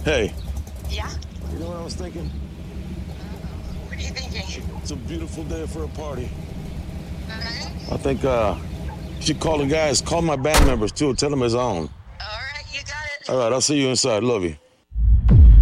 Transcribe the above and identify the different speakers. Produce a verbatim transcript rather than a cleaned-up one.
Speaker 1: Hey.
Speaker 2: Yeah?
Speaker 1: You know what I was thinking?
Speaker 2: What are you thinking?
Speaker 1: It's a beautiful day for a party.
Speaker 2: Mm-hmm.
Speaker 1: I think, uh, you should call the guys. Call my band members, too. Tell them it's on.
Speaker 2: All right, you got it.
Speaker 1: All right, I'll see you inside. Love you.